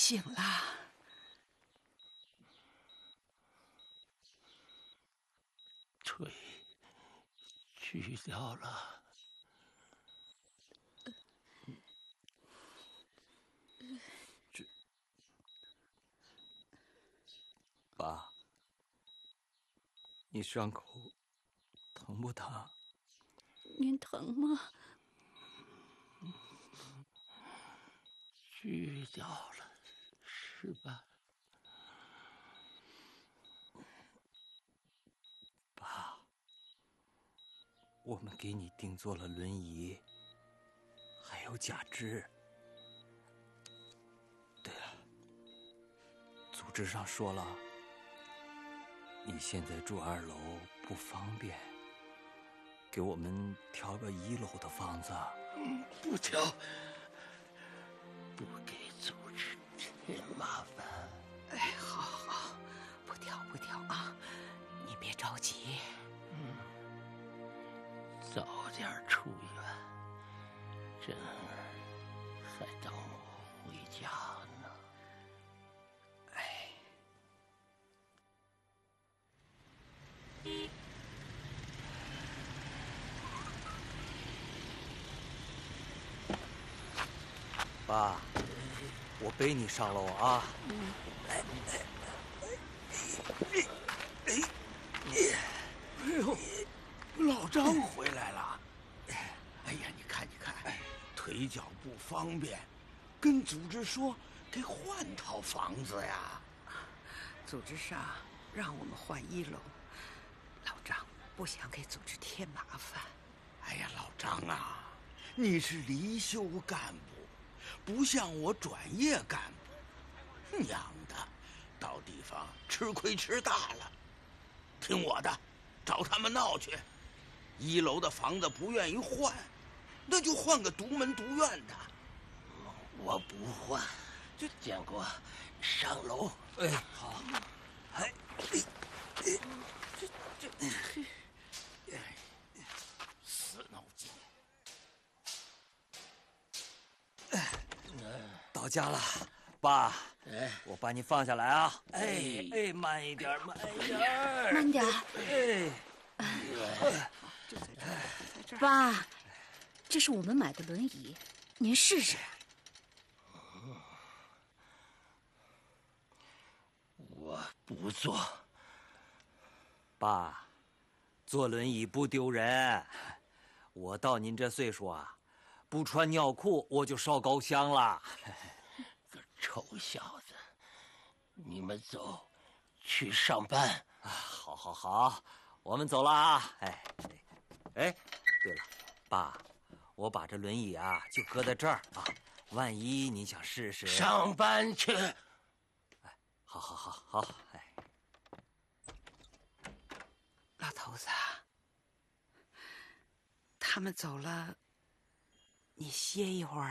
醒了。 腿锯掉了。 爸，你伤口疼不疼？ 您疼吗？ 锯掉了，是吧？ 爸，我们给你定做了轮椅，还有假肢。对了，组织上说了，你现在住2楼不方便，给我们挑个1楼的房子。 不挑，不给组织添麻烦。 哎，好，不挑啊，你别着急。 早点出院，珍儿还等我回家呢。 哎， 爸，我背你上楼啊。 哎呦，老张回来了！哎呀，你看，腿脚不方便，跟组织说给换套房子呀。 组织上让我们换1楼，老张不想给组织添麻烦。 哎呀，老张啊，你是离休干部，不像我转业干部，娘的，到地方吃亏吃大了。听我的，找他们闹去。1楼的房子不愿意换，那就换个独门独院的。我不换，就建国上楼。 哎，好。哎， 死脑筋。 到家了，爸。 哎， 我把你放下来啊！哎，慢一点，慢一点， 慢点。就在这儿。爸，这是我们买的轮椅，您试试。 我不坐。 爸，坐轮椅不丢人。我到您这岁数啊，不穿尿裤我就烧高香了。 个臭小子，你们走，去上班。 好，我们走了啊！哎，对了，爸，我把这轮椅啊就搁在这儿啊，万一你想试试。 上班去。 哎，好，哎。 老头子，他们走了，你歇一会儿。